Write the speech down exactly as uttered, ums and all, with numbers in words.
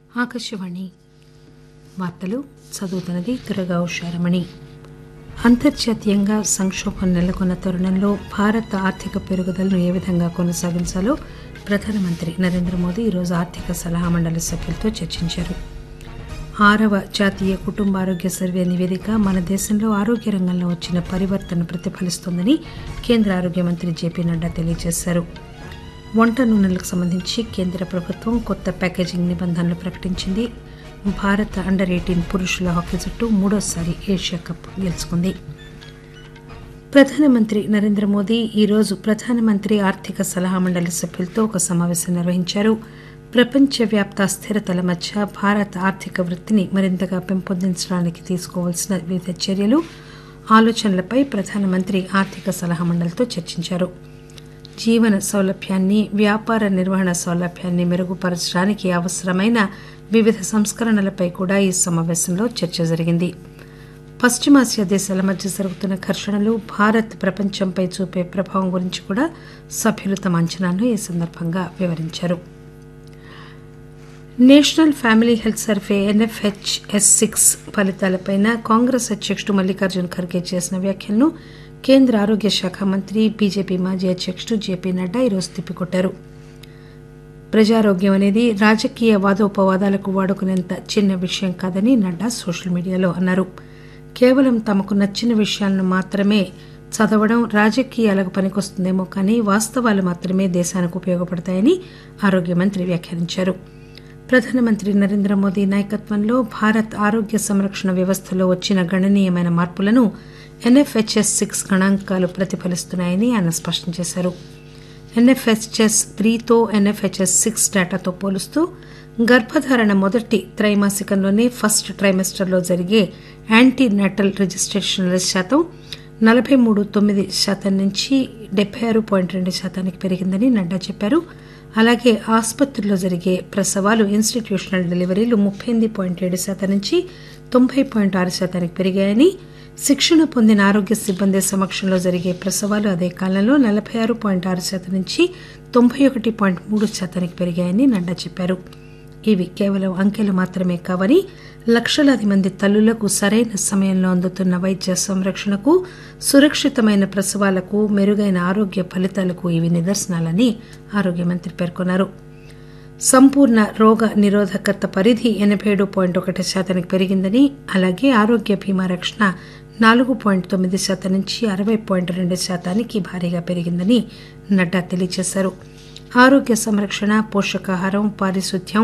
ఆకాశవాణి వార్తలు చదువుతున్నది దుర్గా ఉషారమణి. అంతర్జాతీయంగా సంక్షోభం నెలకొన్న తరుణంలో భారత ఆర్థిక పెరుగుదలను ఏ విధంగా కొనసాగించాలో ప్రధానమంత్రి నరేంద్ర మోదీ ఈరోజు ఆర్థిక సలహా మండలి సభ్యులతో చర్చించారు. ఆరవ జాతీయ కుటుంబ ఆరోగ్య సర్వే నివేదిక మన దేశంలో ఆరోగ్య రంగంలో వచ్చిన పరివర్తన ప్రతిఫలిస్తోందని కేంద్ర ఆరోగ్య మంత్రి జేపీ నడ్డా తెలియజేశారు. వంట నూనెలకు సంబంధించి కేంద్ర ప్రభుత్వం కొత్త ప్యాకేజింగ్ నిబంధనలు ప్రకటించింది. భారత అండర్ ఎయిటీన్ పురుషుల హాకీ జట్టు మూడోసారి ఏషియా కప్ గెలుచుకుంది. ప్రధానమంత్రి నరేంద్ర మోదీ ఈరోజు ప్రధానమంత్రి ఆర్థిక సలహా మండలి సభ్యులతో ఒక సమావేశం నిర్వహించారు. ప్రపంచవ్యాప్త అస్థిరతల మధ్య భారత ఆర్థిక వృద్ధిని మరింతగా పెంపొందించడానికి తీసుకోవాల్సిన వివిధ చర్యలు, ఆలోచనలపై ప్రధానమంత్రి ఆర్థిక సలహా మండలితో చర్చించారు. జీవన సౌలభ్యాన్ని, వ్యాపార నిర్వహణ సౌలభ్యాన్ని మెరుగుపరచడానికి అవసరమైన వివిధ సంస్కరణలపై కూడా ఈ సమావేశంలో చర్చ జరిగింది. పశ్చిమాసియా దేశాల మధ్య జరుగుతున్న ఘర్షణలు, భారత్ ప్రపంచంపై చూపే ప్రభావం గురించి కూడా సభ్యులు తమ అంచనాలను ఈ సందర్భంగా వివరించారు. National family health survey NFHS six ఫలితాలపై కాంగ్రెస్ అధ్యకుడు మల్లికార్జున్ ఖర్గే చేసిన వ్యాఖ్యలను కేంద్ర ఆరోగ్య శాఖ మంత్రి, బీజేపీ మాజీ అధ్యకుడు జేపీ నడ్డా ఈరోజు తిప్పికొట్టారు. ప్రజారోగ్యం అనేది రాజకీయ వాదోపవాదాలకు వాడుకునేంత చిన్న విషయం కాదని నడ్డా సోషల్ మీడియాలో అన్నారు. కేవలం తమకు నచ్చిన విషయాలను మాత్రమే చదవడం రాజకీయాలకు పనికొస్తుందేమో కానీ వాస్తవాలు మాత్రమే దేశానికి ఉపయోగపడతాయని ఆరోగ్య మంత్రి వ్యాఖ్యానించారు. ప్రధానమంత్రి నరేంద్ర మోదీ నాయకత్వంలో భారత్ ఆరోగ్య సంరక్షణ వ్యవస్థలో వచ్చిన గణనీయమైన మార్పులను ఎన్ఎఫ్హెచ్ఎస్ సిక్స్ గణాంకాలు ప్రతిఫలిస్తున్నాయని ఆయన స్పష్టం చేశారు. ఎన్ఎఫ్హెచ్ఎస్ త్రీతో ఎన్ఎఫ్హెచ్ఎస్ సిక్స్ డేటాతో పోలుస్తూ గర్భధారణ మొదటి త్రైమాసికంలోనే ఫస్ట్ ట్రైమెస్టర్లో జరిగే యాంటీ నాటల్ రిజిస్ట్రేషన్ల శాతం నలభై మూడు తొమ్మిది శాతం నుంచి డెబ్బై ఆరు పాయింట్ రెండు శాతానికి పెరిగిందని నడ్డా చెప్పారు. అలాగే ఆసుపత్రుల్లో జరిగే ప్రసవాలు, ఇన్స్టిట్యూషనల్ డెలివరీలు ముప్పై ఎనిమిది పాయింట్ ఏడు శాతం నుంచి తొంభై పాయింట్ ఆరు శాతానికి పెరిగాయని, శిక్షణ పొందిన ఆరోగ్య సిబ్బంది సమక్షంలో జరిగే ప్రసవాలు అదే కాలంలో నలభై ఆరు పాయింట్ ఆరు శాతం నుంచి తొంభై ఒకటి పాయింట్ మూడు శాతానికి పెరిగాయని నడ్డా చెప్పారు. ఇవి కేవలం అంకెలు మాత్రమే కావని, లక్షలాది మంది తల్లులకు సరైన సమయంలో అందుతున్న వైద్య సంరక్షణకు, సురక్షితమైన ప్రసవాలకు, మెరుగైన ఆరోగ్య ఫలితాలకు ఇవి నిదర్శనాలని ఆరోగ్య మంత్రి పేర్కొన్నారు. సంపూర్ణ రోగ నిరోధకత పరిధి ఎనభై ఏడు పాయింట్ ఒకటి శాతానికి పెరిగిందని, అలాగే ఆరోగ్య బీమా రక్షణ నాలుగు పాయింట్ తొమ్మిది శాతం నుంచి అరవై పాయింట్ రెండు శాతానికి భారీగా పెరిగిందని నడ్డా తెలియజేశారు. ఆరోగ్య సంరక్షణ, పోషకాహారం, పారిశుద్ధ్యం,